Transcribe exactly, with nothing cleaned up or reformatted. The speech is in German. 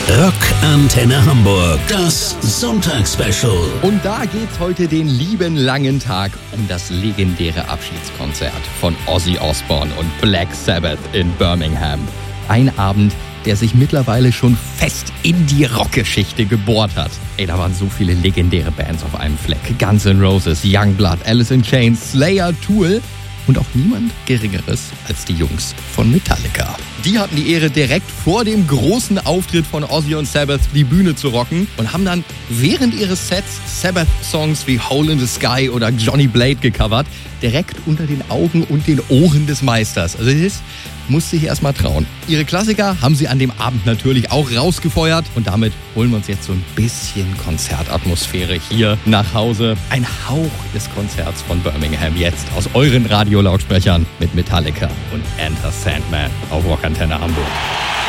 Rockantenne Hamburg, das Sonntagsspecial. Und da geht's heute den lieben langen Tag um das legendäre Abschiedskonzert von Ozzy Osbourne und Black Sabbath in Birmingham. Ein Abend, der sich mittlerweile schon fest in die Rockgeschichte gebohrt hat. Ey, da waren so viele legendäre Bands auf einem Fleck. Guns N' Roses, Youngblood, Alice in Chains, Slayer, Tool und auch niemand Geringeres als die Jungs von Metallica. Die hatten die Ehre, direkt vor dem großen Auftritt von Ozzy und Sabbath die Bühne zu rocken und haben dann während ihres Sets Sabbath-Songs wie Hole in the Sky oder Johnny Blade gecovert, direkt unter den Augen und den Ohren des Meisters. Also das musste ich erst mal trauen. Ihre Klassiker haben sie an dem Abend natürlich auch rausgefeuert und damit holen wir uns jetzt so ein bisschen Konzertatmosphäre hier nach Hause. Ein Hauch des Konzerts von Birmingham jetzt aus euren Radiolautsprechern mit Metallica und Enter Sandman auf Rockantenne Hamburg.